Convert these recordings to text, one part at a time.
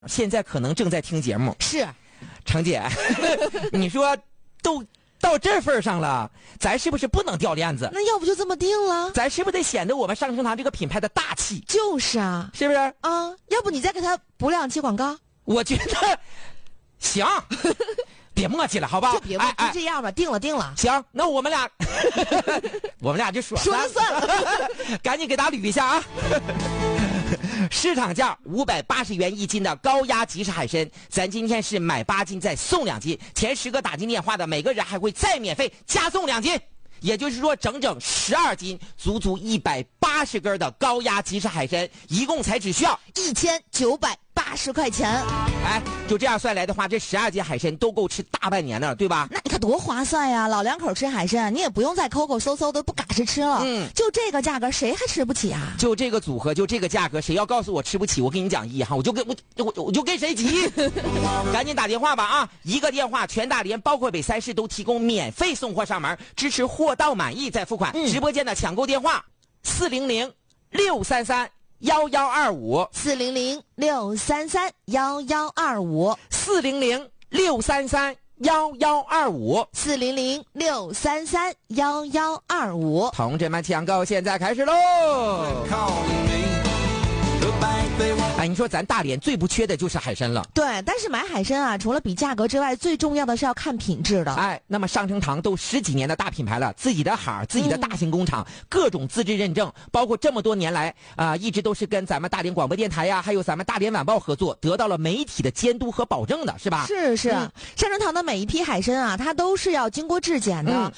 现在可能正在听节目。 是， 程姐，你说都到这份上了，咱是不是不能掉链子？ 那要不就这么定了？ 咱是不是得显得我们上升堂这个品牌的大气？ 就是啊， 是不是？ 啊，要不你再给他补2期广告？ 我觉得行，别磨叽了，好吧？ 就别磨叽，就这样吧，定了。 行，那我们俩，我们俩就说了算了， 赶紧给大家捋一下啊！市场价580元1斤的高压即食海参，咱今天是买8斤再送2斤，前10个打进电话的每个人还会再免费加送2斤，也就是说整整12斤，足足180根的高压即食海参，一共才只需要 1980块钱。 哎，就这样算来的话，这12斤海参都够吃大半年了，对吧？ 那你看多划算呀！老两口吃海参，你也不用再抠抠搜搜的不嘎实吃了。就这个价格，谁还吃不起啊？ 就这个组合，就这个价格，谁要告诉我吃不起，我跟你讲一哈，我就跟谁急。赶紧打电话吧啊！一个电话，全大连包括北3市都提供免费送货上门，支持货到满意再付款。直播间的抢购电话400-633-1125，400-633-1125，400-633-1125。同志们，抢购现在开始喽！哎，你说咱大连最不缺的就是海参了。 对，但是买海参啊，除了比价格之外，最重要的是要看品质的。 哎，那么上升堂都10几年的大品牌了，自己的行，自己的大型工厂，各种资质认证，包括这么多年来一直都是跟咱们大连广播电台呀，还有咱们大连晚报合作，得到了媒体的监督和保证的，是吧？ 是，上升堂的每一批海参啊，它都是要经过质检的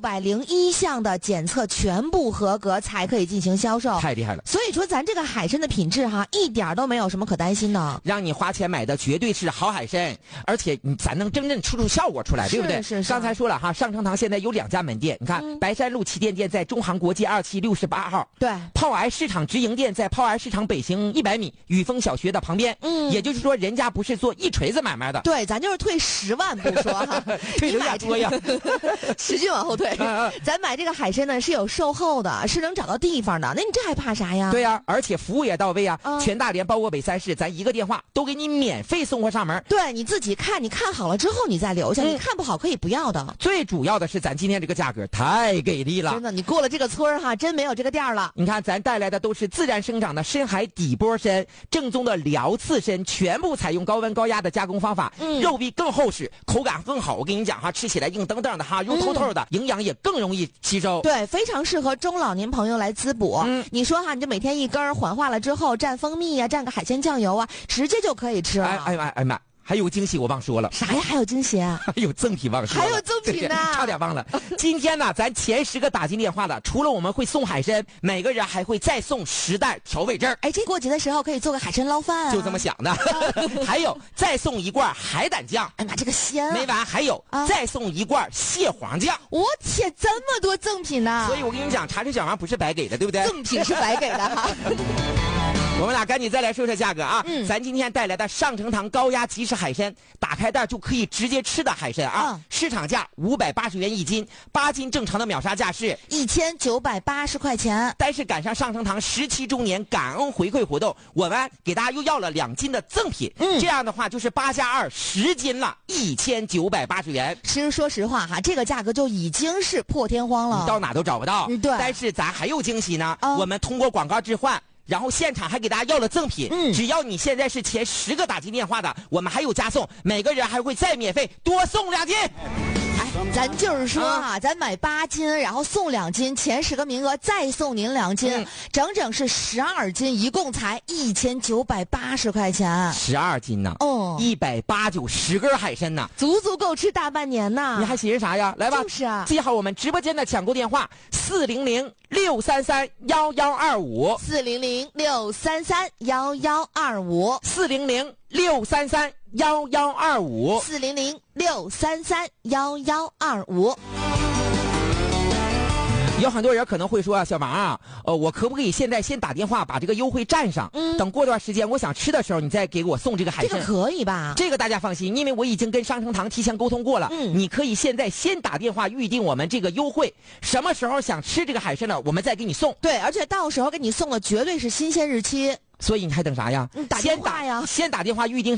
，601项的检测全部合格才可以进行销售。 太厉害了！ 所以说咱这个海参的品质哈，一点都没有什么可担心的。 让你花钱买的绝对是好海参，而且咱能真正出效果出来，对不对？ 是。 刚才说了哈，上升堂现在有2家门店，你看白山路旗舰店在中航国际2期68号， 对， 炮癌市场直营店在炮癌市场北行100米雨峰小学的旁边。也就是说人家不是做一锤子买卖的。 对，咱就是退10万不说哈， 退留点多呀， 使劲往后退。咱买这个海参呢是有售后的，是能找到地方的，那你这还怕啥呀？ 对呀，而且服务也到位啊，全大连包括北3市，咱一个电话都给你免费送货上门。 对，你自己看，你看好了之后你再留下，你看不好可以不要的。 最主要的是咱今天这个价格太给力了， 真的，你过了这个村哈，真没有这个店了。 你看咱带来的都是自然生长的深海底波参，正宗的辽刺参，全部采用高温高压的加工方法，肉壁更厚实，口感更好。我跟你讲哈，吃起来硬登登的哈，油透透的，营养也更容易吸收。 对，非常适合中老年朋友来滋补。你说哈，你就每天一根缓化了之后蘸蜂蜜呀，蘸个海鲜酱油啊，直接就可以吃了。 哎妈！还有惊喜我忘说了。 啥呀？还有惊喜啊？ 还有赠品忘说了。 还有赠品呢？ 差点忘了。今天呢，咱前10个打进电话的，除了我们会送海参，每个人还会再送10袋调味汁。 哎，这过节的时候可以做个海参捞饭啊。 就这么想的。还有再送1罐海胆酱。 哎妈，这个鲜啊！ 没完，还有再送1罐蟹黄酱。 我天，这么多赠品呢！ 所以我跟你讲，茶水小王不是白给的，对不对？ 赠品是白给的哈。 我们俩赶紧再来说说价格啊！咱今天带来的上升堂高压即食海参，打开袋就可以直接吃的海参啊！市场价580元1斤，8斤正常的秒杀价是 1980块钱。 但是赶上上升堂17周年感恩回馈活动，我们给大家又要了2斤的赠品。这样的话就是8加2 10斤了，1980元。 其实说实话哈，这个价格就已经是破天荒了， 你到哪都找不到。 对， 但是咱还有惊喜呢，我们通过广告置换。然后现场还给大家要了赠品，只要你现在是前10个打进电话的，我们还有加送，每个人还会再免费多送2斤。 咱就是说啊，咱买8斤，然后送2斤，前10个名额再送您2斤，整整是12斤，一共才1980块钱。 12斤呢？189根海参呢， 足足够吃大半年呢。 你还寻思啥呀？来吧， 就是啊， 记好我们直播间的抢购电话，400-633-1125，400-633-1125，400-633-1125。有很多人可能会说啊，小王啊，我可不可以现在先打电话把这个优惠占上？等过段时间我想吃的时候，你再给我送这个海参。 这个可以吧？ 这个大家放心，因为我已经跟上升堂提前沟通过了。你可以现在先打电话预定我们这个优惠，什么时候想吃这个海参呢，我们再给你送。 对，而且到时候给你送的绝对是新鲜日期。 所以你还等啥呀？ 打电话呀， 先打电话预定。